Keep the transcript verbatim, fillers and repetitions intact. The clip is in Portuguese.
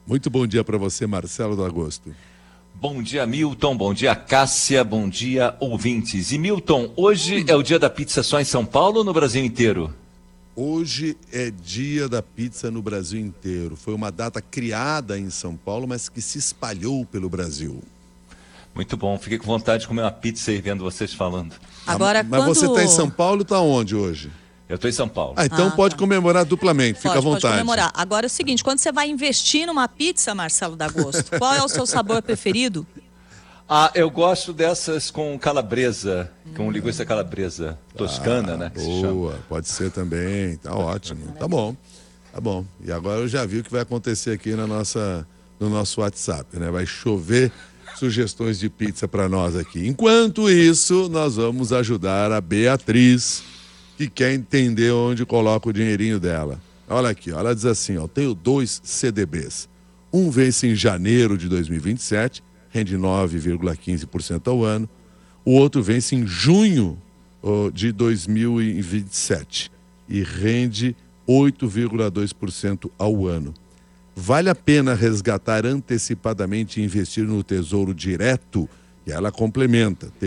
Muito bom dia para você, Marcelo do Agosto. Bom dia, Milton. Bom dia, Cássia. Bom dia, ouvintes. E, Milton, hoje é o dia da pizza só em São Paulo ou no Brasil inteiro? Hoje é dia da pizza no Brasil inteiro. Foi uma data criada em São Paulo, mas que se espalhou pelo Brasil. Muito bom. Fiquei com vontade de comer uma pizza aí vendo vocês falando. Agora, mas quando... você está em São Paulo e está onde hoje? Eu estou em São Paulo. Ah, então Ah, pode tá. comemorar duplamente, fica Pode, à vontade. pode comemorar. Agora é o seguinte, quando você vai investir numa pizza, Marcelo D'Agosto, qual é o seu sabor preferido? Ah, eu gosto dessas com calabresa, com linguiça calabresa toscana, ah, né? Que boa, se chama. pode ser também, tá ótimo, tá bom, tá bom. E agora eu já vi o que vai acontecer aqui na nossa, no nosso WhatsApp, né? Vai chover sugestões de pizza para nós aqui. Enquanto isso, nós vamos ajudar a Beatriz, que quer entender onde coloca o dinheirinho dela. Olha aqui, ó, ela diz assim, ó, tenho dois C D Bs. Um vence em janeiro de dois mil e vinte e sete, rende nove vírgula quinze por cento ao ano. O outro vence em junho oh, de dois mil e vinte e sete e rende oito vírgula dois por cento ao ano. Vale a pena resgatar antecipadamente e investir no Tesouro Direto? E ela complementa.